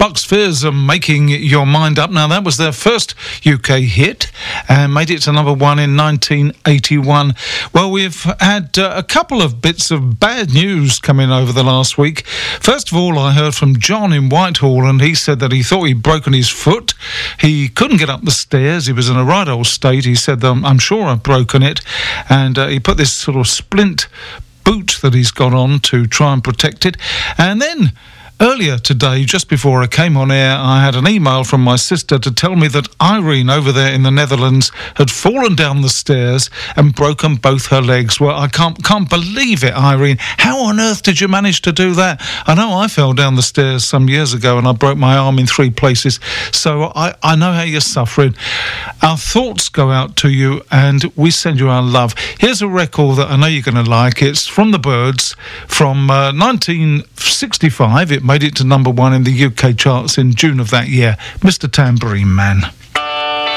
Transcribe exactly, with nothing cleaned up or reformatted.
Fox Fizz are Making Your Mind Up. Now, that was their first U K hit and made it to number one in nineteen eighty-one. Well, we've had uh, a couple of bits of bad news coming over the last week. First of all, I heard from John in Whitehall, and he said that he thought he'd broken his foot. He couldn't get up the stairs. He was in a right old state. He said, um, I'm sure I've broken it. And uh, he put this sort of splint boot that he's got on to try and protect it. And then earlier today, just before I came on air, I had an email from my sister to tell me that Irene over there in the Netherlands had fallen down the stairs and broken both her legs. Well, I can't can't believe it, Irene. How on earth did you manage to do that? I know I fell down the stairs some years ago and I broke my arm in three places, so I, I know how you're suffering. Our thoughts go out to you and we send you our love. Here's a record that I know you're going to like. It's from the Byrds from uh, nineteen sixty-five. It made it to number one in the U K charts in June of that year. Mister Tambourine Man.